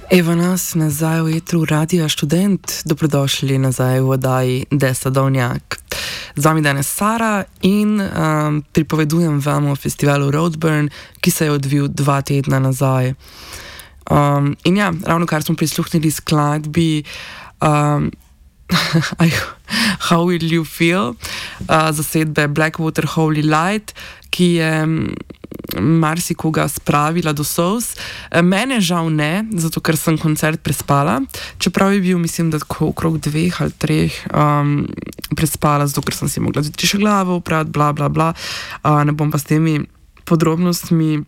Evo nas nazaj v etru Radia Študent, dobrodošli nazaj v oddaji Desadovnjak. Z vami danes Sara in pripovedujem vam o festivalu Roadburn, ki se je odvil 2 tedna nazaj. In ja, ravno kar smo prisluhnili skladbi How Will You Feel, zasedbe Blackwater Holy Light, ki je marsikoga spravila do solz. Mene žal ne, zato ker sem koncert prespala, čeprav je bil, mislim, da tako okrog 2 ali 3 prespala, zato ker sem si mogla zjutraj še glavo oprati, bla bla bla. Ne bom pa s temi podrobnostmi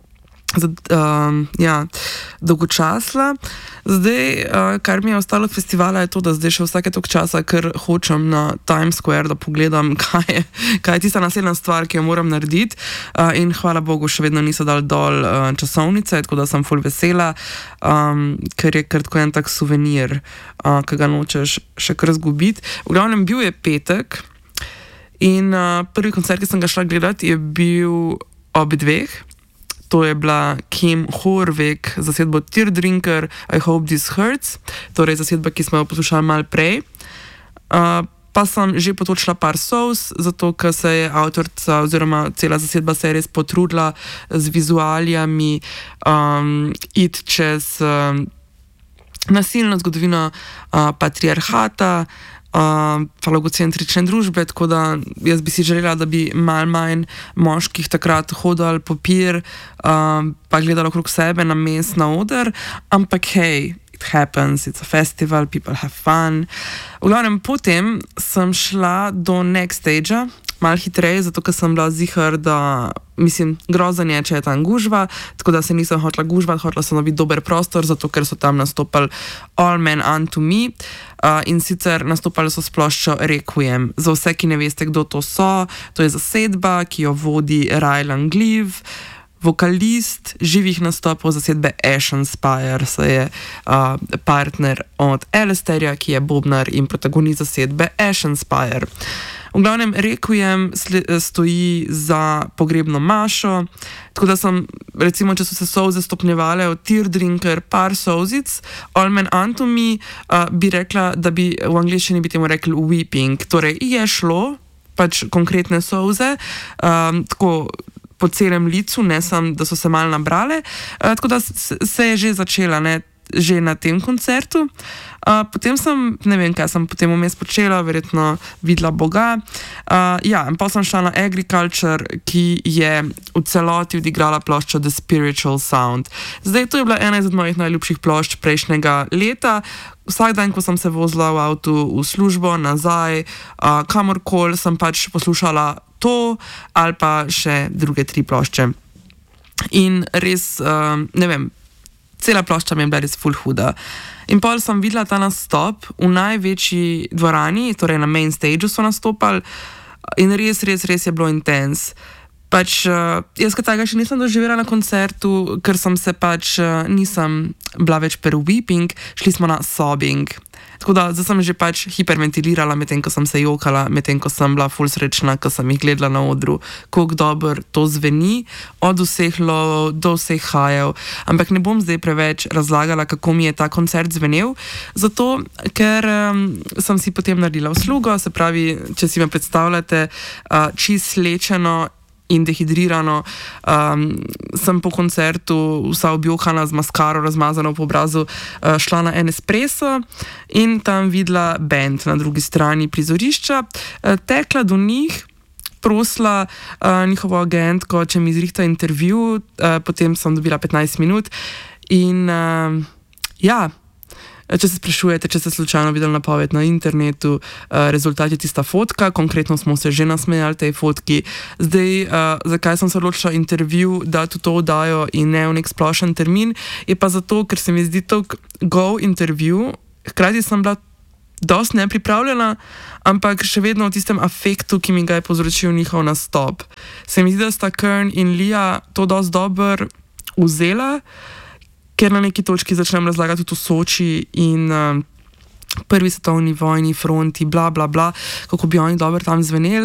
dolgočasla. Zdaj, kar mi je ostalo od festivala, je to, da zdaj še vsake toliko časa, ker hočem na Times Square, da pogledam, kaj je tista naslednja stvar, ki jo moram narediti. In hvala Bogu, še vedno niso dali dol časovnice, tako da sem ful vesela, ker je kar tako en tak suvenir, ki ga nočeš še kar zgubiti. V glavnem, bil je petek in prvi koncert, ki sem ga šla gledati, je bil ob 2. To je bila Kim Horvek, zasedbo Teardrinker, I Hope This Hurts, torej zasedba, ki smo jo poslušali malo prej. Pa sem že potočila par solz, zato ker se je avtorica oziroma cela zasedba se je res potrudila z vizualijami iti čez nasilno zgodovino patriarhata, falogocentrične družbe, tako da jaz bi si želela, da bi malo manj moških takrat hodili po pir, pa gledali okrog sebe na mest, na oder, ampak hej, it happens, it's a festival, people have fun. V glavnem, potem sem šla do next stage-a, malo hitreje, zato ker sem bila ziher, da mislim, grozen je, če je tam gužva, tako da se nisem hotela gužvati, hotela sem dobiti dober prostor, zato ker so tam nastopali All Men Unto Me, in sicer nastopali so s ploščo Requiem. Za vse, ki ne veste, kdo to so, to je zasedba, ki jo vodi Rylan Gleave, vokalist živih nastopov zasedbe Ashen Spire, se je partner od Alistairja, ki je bobnar in protagonist zasedbe Ashen Spire. V glavnem, Requiem stoji za pogrebno mašo, tako da sem, recimo, če so se solze stopnjevale od Teardrinker par solzic, All Men Unto Me, bi rekla, da bi v angleščini bi temu rekli weeping, torej je šlo, pač konkretne solze, tako po celem licu, ne samo, da so se malo nabrale, tako da se je že začela, ne, že na tem koncertu. Potem sem, ne vem, kaj sem potem vmes počela, verjetno videla Boga. In pa sem šla na Agriculture, ki je v celoti odigrala ploščo The Spiritual Sound. Zdaj, to je bila ena izmed mojih najljubših plošč prejšnjega leta. Vsak dan, ko sem se vozila v avtu v službo, nazaj, kamorkoli, sem pač poslušala to ali pa še druge 3 plošče. In res, ne vem, cela plošča mi je bila res ful huda. In pol sem videla ta nastop v največji dvorani, torej na main stageu so nastopali in res je bilo intens. Pač jaz kaj tega še nisem doživela na koncertu, ker sem se pač nisem bila več per weeping, šli smo na sobbing. Tako da zdaj sem že pač hiperventilirala medtem, ko sem se jokala, medtem, ko sem bila ful srečna, ko sem jih gledala na odru, koliko dobro to zveni, od vseh lovov do vseh hajev. Ampak ne bom zdaj preveč razlagala, kako mi je ta koncert zvenel, zato ker sem si potem naredila uslugo, se pravi, če si me predstavljate, čist slečeno in dehidrirano, sem po koncertu vsa objokana z maskaro, razmazano po obrazu, šla na en espresso in tam videla band na drugi strani prizorišča, tekla do njih, prosila njihovo agentko, če mi izrihta intervju, potem sem dobila 15 minut in če se sprašujete, če ste slučajno videli napoved na internetu, rezultat je tista fotka, konkretno smo se že nasmejali tej fotki. Zdaj, zakaj sem se odločila intervju dati v to oddajo in ne v nek splošen termin, je pa zato, ker se mi zdi to go intervju, hkrati sem bila dosti nepripravljena, ampak še vedno v tistem afektu, ki mi ga je povzročil njihov nastop. Se mi zdi, da sta Kern in Lia to dosti dobro vzela, ker na neki točki začnem razlagati tudi o Soči in prvi svetovni vojni, fronti, bla, bla, bla, kako bi oni dobro tam zveneli.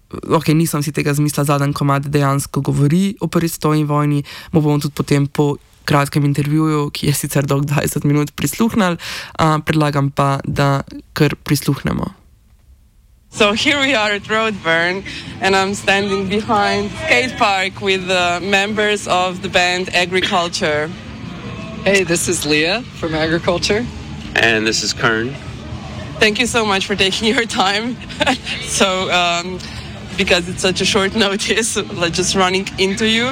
Nisem si tega zmislila, zadnji komad dejansko govori o prvi svetovni vojni, mu bomo tudi potem po kratkem intervjuju, ki je sicer dolg 20 minut, prisluhnili. Predlagam pa, da kar prisluhnemo. So here we are at Roadburn, and I'm standing behind skate park with the members of the band Agriculture. Hey, this is Leah from Agriculture. And this is Kern. Thank you so much for taking your time. Because it's such a short notice, like just running into you.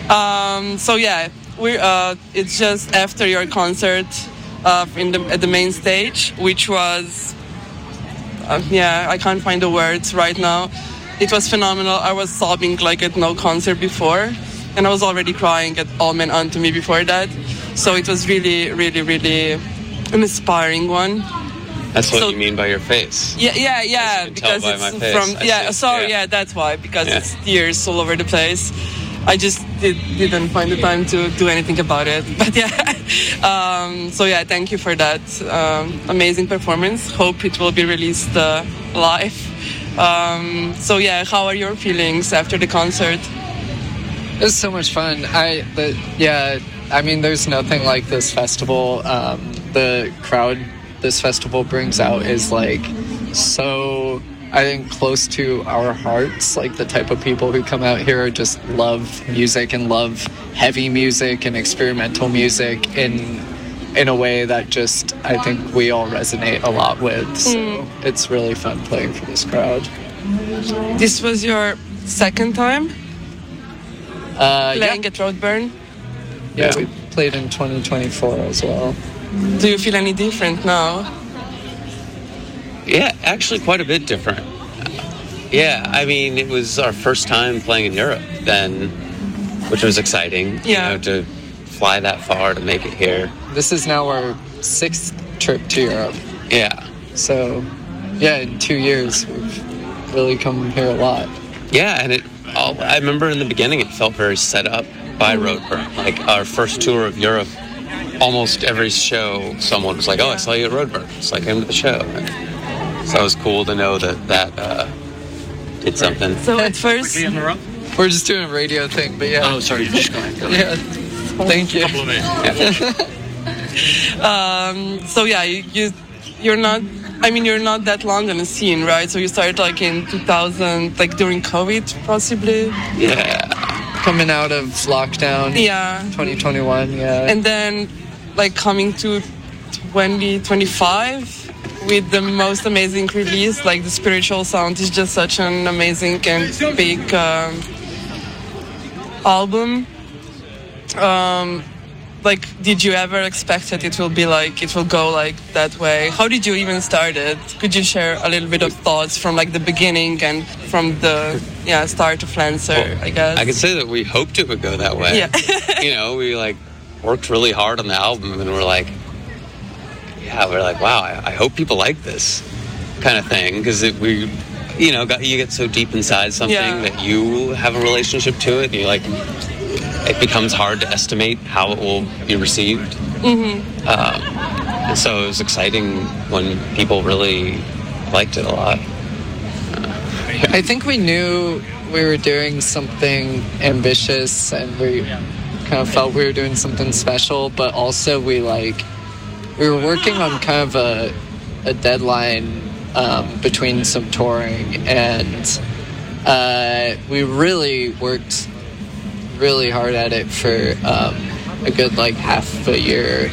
It's just after your concert at the main stage, which was, I can't find the words right now. It was phenomenal. I was sobbing like at no concert before, and I was already crying at All Men Unto Me before that. So it was really, really, really an inspiring one. That's what you mean by your face. Yeah. Because it's from that's why. Because it's tears all over the place. I just didn't find the time to do anything about it. But thank you for that amazing performance. Hope it will be released live. How are your feelings after the concert? It was so much fun. There's nothing like this festival. The crowd this festival brings out is like so, I think, close to our hearts. Like the type of people who come out here just love music and love heavy music and experimental music in a way that just I think we all resonate a lot with. So it's really fun playing for this crowd. This was your second time playing at Roadburn? Yeah, we played in 2024 as well. Do you feel any different now? Yeah, actually quite a bit different. It was our first time playing in Europe then, which was exciting, to fly that far to make it here. This is now our 6th trip to Europe. Yeah. So, in 2 years, we've really come here a lot. Yeah, and I remember in the beginning it felt very set up by Roadburn. Like our first tour of Europe, almost every show someone was like, "Oh, I saw you at Roadburn." It's like, "I'm at the show." So it was cool to know that did something. So at first, we're just doing a radio thing, but Oh, sorry, just go ahead. Yeah, thank you. You're not. You're not that long on the scene, right? So you started like in 2000, like during COVID, possibly. Yeah. Coming out of lockdown. Yeah. 2021. Yeah. And then, like coming to 2025 with the most amazing release, like the Spiritual Sound is just such an amazing and big album. Did you ever expect that it will go like that way? How did you even start it? Could you share a little bit of thoughts from like the beginning and from the start of Lancer, I guess? I could say that we hoped it would go that way. Yeah. We worked really hard on the album and we're like, wow, I hope people like this kind of thing, because you get so deep inside something that you have a relationship to it, and it becomes hard to estimate how it will be received. Mm-hmm. And so it was exciting when people really liked it a lot. I think we knew we were doing something ambitious and we kind of felt we were doing something special, but also we were working on kind of a deadline between some touring, and we really worked really hard at it for a good half a year,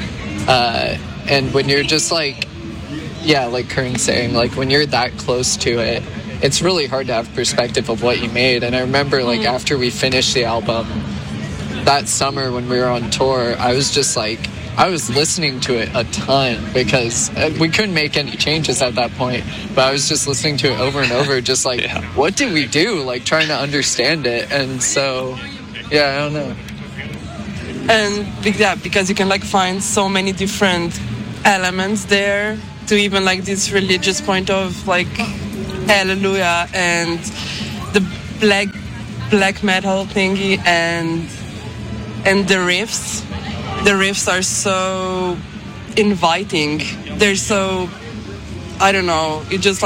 and when you're just like Kern's saying, when you're that close to it, it's really hard to have perspective of what you made. And I remember after we finished the album that summer when we were on tour, I was just I was listening to it a ton because we couldn't make any changes at that point, but I was just listening to it over and over, just what did we do? Trying to understand it. And so I don't know. And because you can find so many different elements there, to even this religious point of Hallelujah and the black metal thingy and the riffs. The riffs are so inviting. They're so, I don't know, it just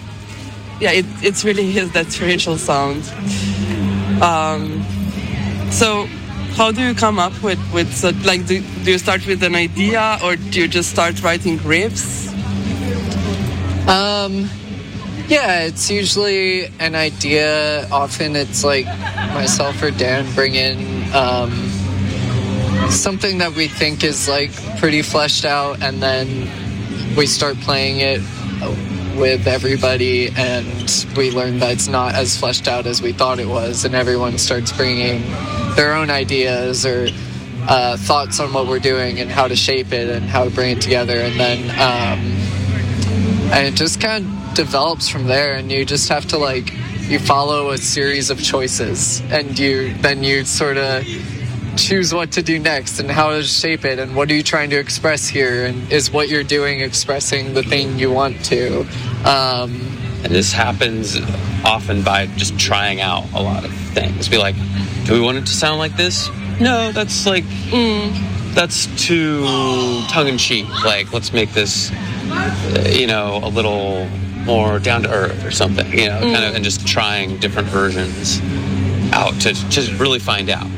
it's really that spiritual sound. So how do you come up with like do you start with an idea or do you just start writing riffs? Yeah, it's usually an idea. Often it's like myself or Dan bring in something that we think is like pretty fleshed out, and then we start playing it with everybody, and we learn that it's not as fleshed out as we thought it was, and everyone starts bringing their own ideas or thoughts on what we're doing and how to shape it and how to bring it together, and then and it just kind of develops from there, and you just have to like you follow a series of choices, and you sort of choose what to do next and how to shape it and what are you trying to express here, and is what you're doing expressing the thing you want to. And this happens often by just trying out a lot of things. Be like, do we want it to sound like this? No, that's like that's too tongue-in-cheek. Like, let's make this a little more down to earth or something, kind of, and just trying different versions out to really find out,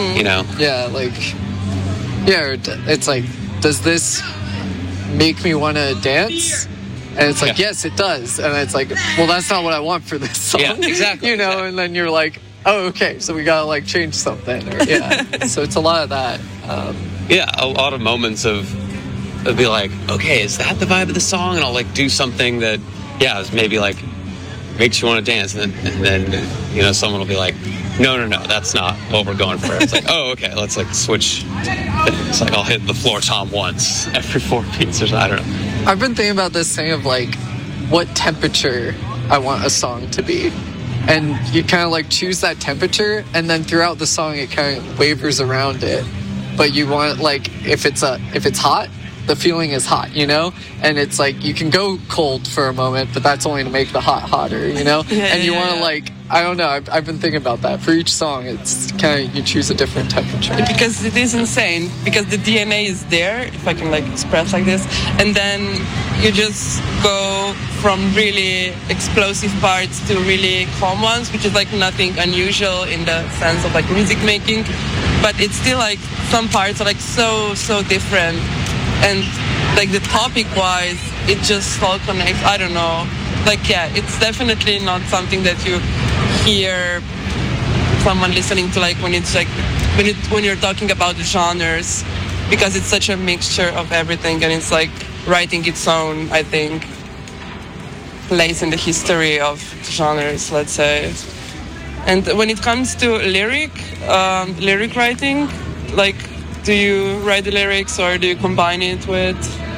it's like, does this make me want to dance? And it's like, yes, it does. And it's like, well, that's not what I want for this song. Yeah, exactly. Exactly. And then you're like, oh, okay, so we gotta like change something. So it's a lot of that. A lot of moments of be like, okay, is that the vibe of the song? And I'll like do something that, is maybe like makes you want to dance, and then someone will be like, no, that's not what we're going for. It's like, oh, okay, let's like switch things. Like I'll hit the floor tom once every 4 beats or something. I don't know. I've been thinking about this thing of like what temperature I want a song to be. And you kind of like choose that temperature, and then throughout the song it kind of wavers around it. But you want like if it's hot, the feeling is hot, and it's like you can go cold for a moment, but that's only to make the hot hotter, and you want to like, I don't know, I've been thinking about that for each song. It's kind of, you choose a different temperature because it is insane, because the DNA is there, if I can like express like this, and then you just go from really explosive parts to really calm ones, which is like nothing unusual in the sense of like music making, but it's still like some parts are like so different. And like the topic wise, it just all connects. I don't know. Like, it's definitely not something that you hear someone listening to, like when it's like when you're talking about the genres, because it's such a mixture of everything, and it's like writing its own, I think, place in the history of genres, let's say. And when it comes to lyric writing, like, do you write the lyrics or do you combine it with?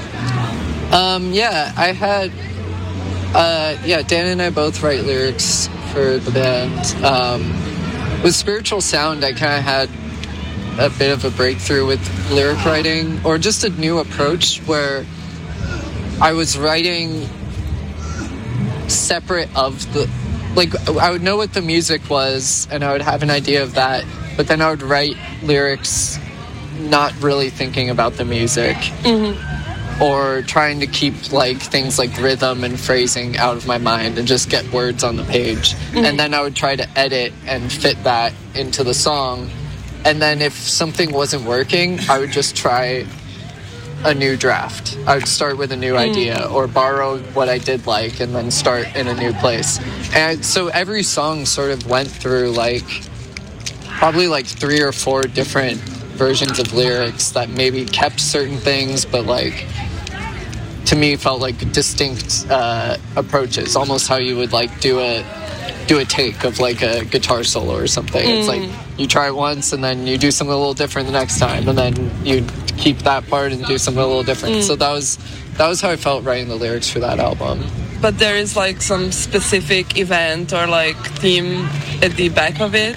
I had, Dan and I both write lyrics for the band. With Spiritual Sound, I kind of had a bit of a breakthrough with lyric writing, or just a new approach where I was writing separate of the, like, I would know what the music was and I would have an idea of that, but then I would write lyrics not really thinking about the music, or trying to keep like things like rhythm and phrasing out of my mind and just get words on the page. And then I would try to edit and fit that into the song. And then if something wasn't working, I would just try a new draft. I would start with a new idea, or borrow what I did like and then start in a new place. And so every song sort of went through like probably like 3 or 4 different versions of lyrics that maybe kept certain things, but like to me felt like distinct approaches, almost how you would like do a take of like a guitar solo or something. It's like you try it once and then you do something a little different the next time, and then you keep that part and do something a little different. So that was how I felt writing the lyrics for that album. But there is like some specific event or like theme at the back of it?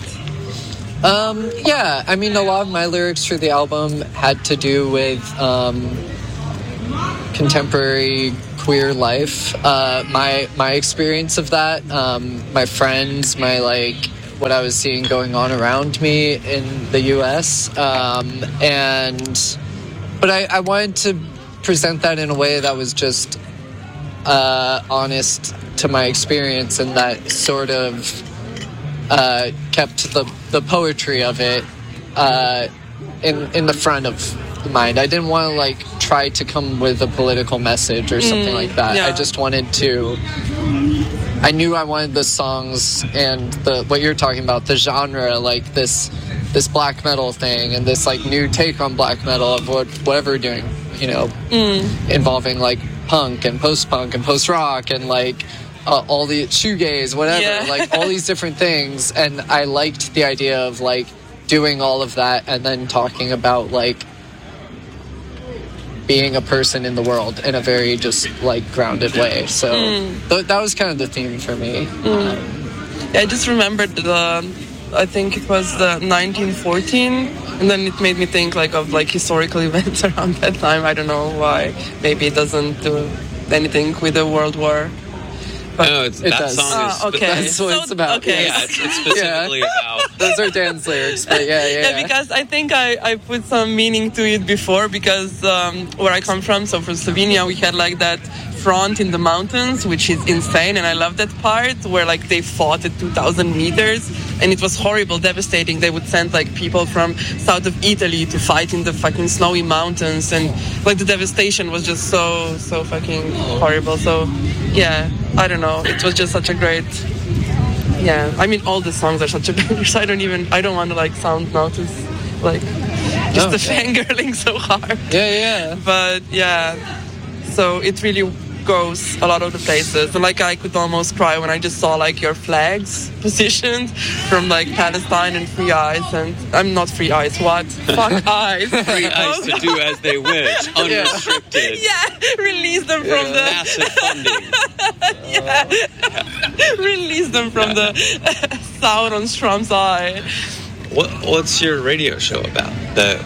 I mean, a lot of my lyrics for the album had to do with contemporary queer life, my experience of that, my friends, my like what I was seeing going on around me in the US, but I wanted to present that in a way that was just honest to my experience, and that sort of kept the poetry of it in the front of the mind. I didn't want to like try to come with a political message or something like that. yeah. I just wanted to. I knew I wanted the songs and what you're talking about, the genre, like this black metal thing and this like new take on black metal of whatever we're doing, you know, involving like punk and post-punk and post-rock and like all the shoegaze, whatever, like all these different things. And I liked the idea of like doing all of that and then talking about like being a person in the world in a very just like grounded way. So that was kind of the theme for me. I just remembered I think it was the 1914, and then it made me think like of like historical events around that time. I don't know why. Maybe it doesn't do anything with the World War. But no, that does. song is... Okay. That's what it's about. Okay. Yeah, it's specifically about... Those are Dan's lyrics, but yeah. Because I think I put some meaning to it before, because where I come from, so from Slovenia, we had like that front in the mountains, which is insane, and I love that part where like they fought at 2,000 meters, and it was horrible, devastating. They would send like people from south of Italy to fight in the fucking snowy mountains, and like the devastation was just so fucking horrible. So yeah, I don't know, it was just such a great... Yeah, I mean, all the songs are such a bangers. I don't want to like sound now to like just the fangirling so hard. Yeah. But yeah, so it really goes a lot of the places. And like I could almost cry when I just saw like your flags positioned from like Palestine and Free Eyes, and I'm not Free Eyes. What? Fuck Eyes. Free Eyes to do as they wish, unrestricted. Yeah, release them from the massive funding. Release them from the Sauron's Strom's Eye. What's your radio show about? The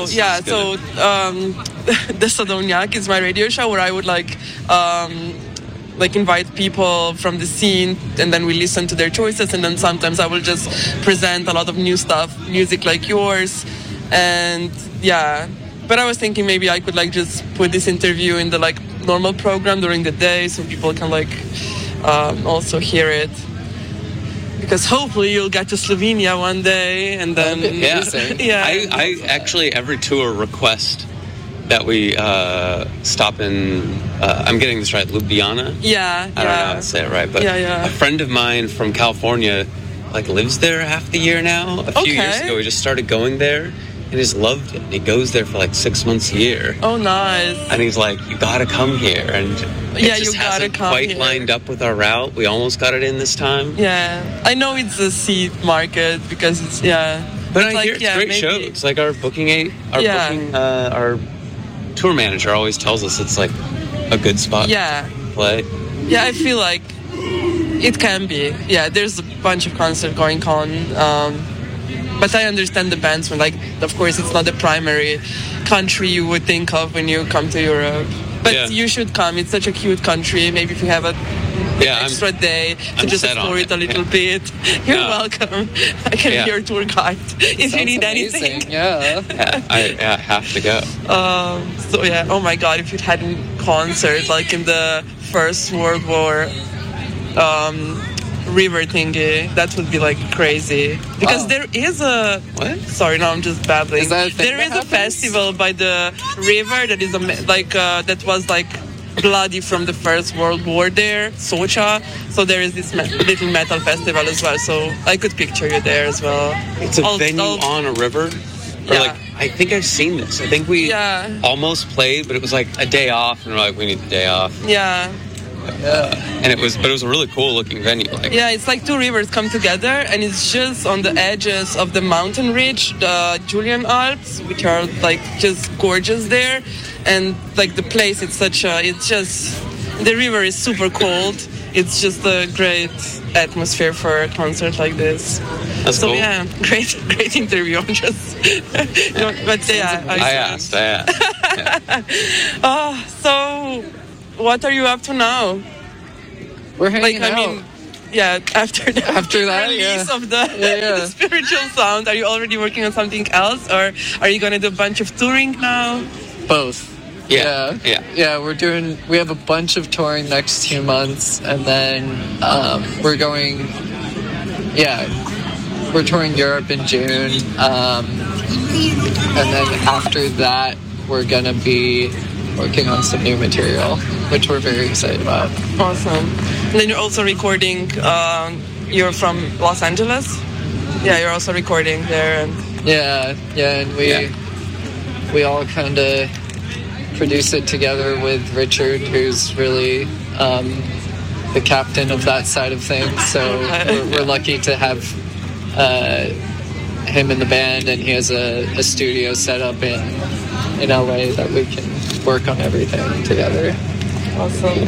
Sadovniak is my radio show where I would like invite people from the scene, and then we listen to their choices, and then sometimes I will just present a lot of new stuff, music like yours, and yeah. But I was thinking maybe I could like just put this interview in the like normal program during the day, so people can like also hear it. Because hopefully you'll get to Slovenia one day, and then I actually every tour request that we stop in. I'm getting this right, Ljubljana. Yeah, I don't know how to say it right, but a friend of mine from California like lives there half the year now. A few years ago, he just started going there. And he's loved it. He goes there for like 6 months a year. Oh, nice. And he's like, you gotta come here. And it just hasn't quite lined up with our route. We almost got it in this time. Yeah. I know it's a seed market because it's, But I hear it's a great show. It's like our our tour manager always tells us it's like a good spot to play. Yeah, I feel like it can be. Yeah, there's a bunch of concerts going on. But I understand the bands when, like, of course, it's not the primary country you would think of when you come to Europe. But you should come. It's such a cute country. Maybe if you have an extra day to just explore it a little bit. You're welcome. I can be your tour guide if you need anything. I have to go. Oh my God, if you'd had a concert, like in the First World War, river thingy, that would be like crazy, because there is a sorry, now I'm just babbling. There is a festival by the river that is that was like bloody from the First World War there, Socha. So there is this little metal festival as well, so I could picture you there as well. It's a venue on a river. Or I think I've seen this. I think we almost played, but it was like a day off, and we're like, we need the day off. And it was a really cool looking venue. It's like two rivers come together, and it's just on the edges of the mountain ridge, the Julian Alps, which are like just gorgeous there. And like the place, the river is super cold. It's just a great atmosphere for a concert like this. That's cool. Yeah, great interview. I'm just, I asked. So what are you up to now? We're hanging out. After that release of the spiritual sound, are you already working on something else, or are you going to do a bunch of touring now? Both. Yeah, we have a bunch of touring next 2 months, and then we're touring Europe in June. And then after that, we're going to be working on some new material, which we're very excited about. Awesome. And then you're also recording, you're from Los Angeles? Yeah, you're also recording there. And and we all kind of produce it together with Richard, who's really the captain of that side of things. So we're lucky to have him in the band, and he has a studio set up in LA that we can work on everything together. Awesome.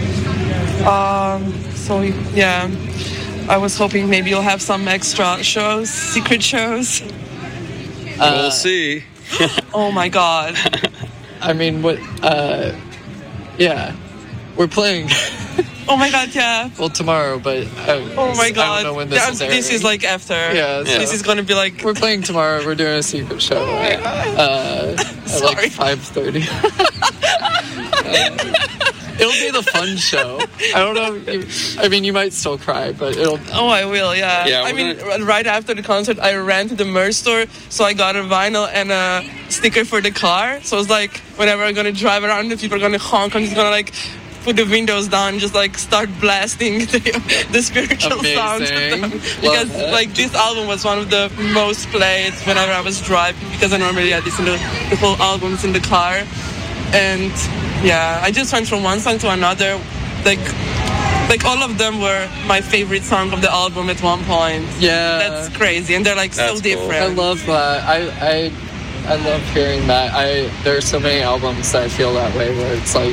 I was hoping maybe you'll have some extra shows, secret shows. We'll see. Oh my god. I mean, we're playing. Oh my god, yeah. Well, tomorrow, but oh my god. I don't know when this is airing. This is like after. Yeah. This is gonna be like. We're playing tomorrow. We're doing a secret show at like 5:30. It'll be the fun show. I don't know. You might still cry, but it'll. Oh, I will. Yeah. Yeah. Right after the concert, I ran to the merch store, so I got a vinyl and a sticker for the car. So it's like whenever I'm gonna drive around, the people are gonna honk. I'm just gonna like put the windows down, just like start blasting the spiritual sounds because like this album was one of the most played whenever I was driving, because I normally listen to the whole albums in the car. And yeah, I just went from one song to another. Like all of them were my favorite song of the album at one point. Yeah, that's crazy, and they're like so different. I love that. I love hearing that. There are so many albums that I feel that way, where it's like,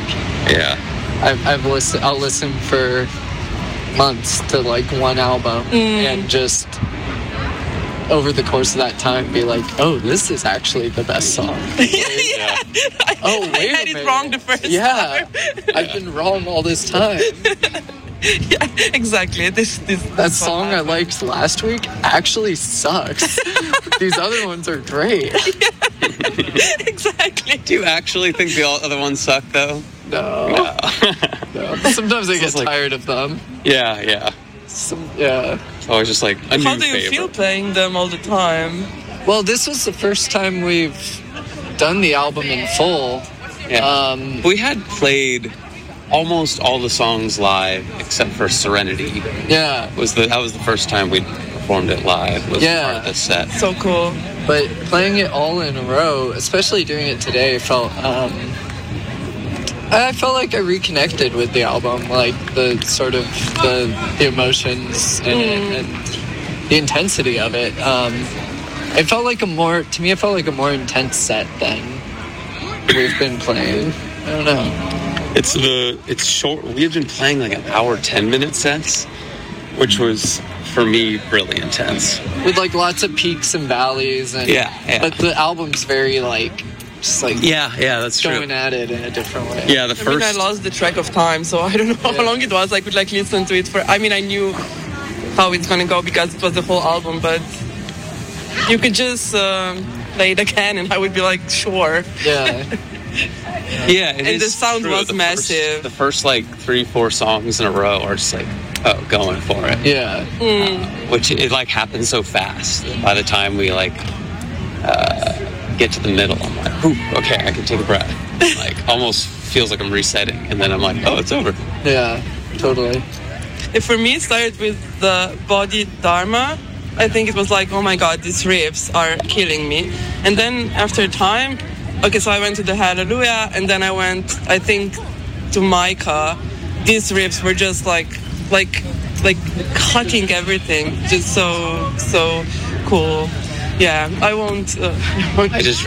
I'll listen for months to like one album and just over the course of that time be like, oh, this is actually the best song. I had it wrong the first time. I've been wrong all this time. Yeah, exactly. That song I liked last week actually sucks. These other ones are great. Yeah. Exactly. Do you actually think the other ones suck, though? No. Sometimes I get tired of them. Yeah. It's always just like a new favorite. How do you feel playing them all the time? Well, this was the first time we've done the album in full. Yeah. We had played almost all the songs live except for Serenity. Yeah. That was the first time we performed it live. Was part of the set. So cool. But playing it all in a row, especially doing it today, I felt like I reconnected with the album, like the sort of the emotions and the intensity of it. It felt like a more intense set than we've been playing. I don't know. It's short. We've been playing like an hour, 10-minute sets, which was for me really intense. With like lots of peaks and valleys, and but the album's very like. Just like that's true. Going at it in a different way. Yeah, I lost the track of time, so I don't know how long it was. I could like listen to it for. I mean, I knew how it's gonna go because it was the whole album, but you could just play it again, and I would be like, sure. Yeah. And the sound was massive. The first like 3-4 songs in a row are just like, going for it. Yeah. Which it like happens so fast. By the time we like. Get to the middle, I'm like, ooh, okay, I can take a breath. Like, almost feels like I'm resetting, and then I'm like, oh, it's over. Yeah, totally. For me, it started with the Body Dharma. I think it was like, oh my god, these riffs are killing me. And then after time, so I went to the Hallelujah, and then I went, I think, to Micah. These riffs were just like cutting everything, just so cool. Yeah, I won't. I just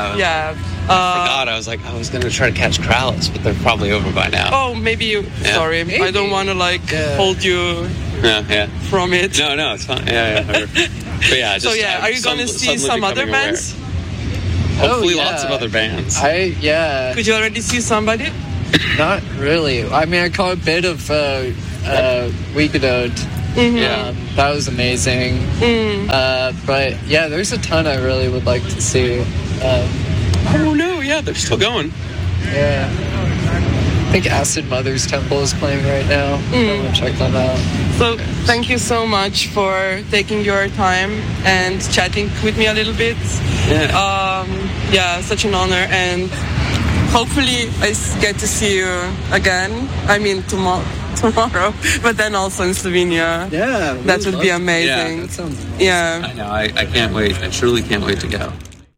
forgot. I was like, I was gonna try to catch Krallice, but they're probably over by now. Oh, maybe you. Yeah. Sorry, maybe. I don't want to hold you. From it. No, it's fine. Yeah. But yeah. Just, are you gonna see some other bands? Hopefully, lots of other bands. Could you already see somebody? Not really. I mean, I caught a bit of Weekadode. Yeah, that was amazing. But yeah, there's a ton I really would like to see. They're still going. Yeah. think Acid Mother's Temple is playing right now. I'm gonna check them out. So thank you so much for taking your time and chatting with me a little bit. Yeah. Such an honor, and hopefully I get to see you again. I mean tomorrow, but then also in Slovenia. Yeah, that would be amazing. Yeah, that sounds. Yeah. I know. I can't wait. I truly can't wait to go.